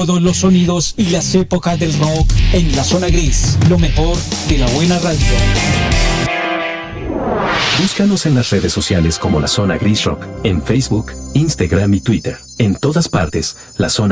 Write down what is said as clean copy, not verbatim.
Todos los sonidos y las épocas del rock en la zona gris. Lo mejor de la buena radio. Búscanos en las redes sociales como La Zona Gris Rock, en Facebook, Instagram y Twitter. En todas partes, La Zona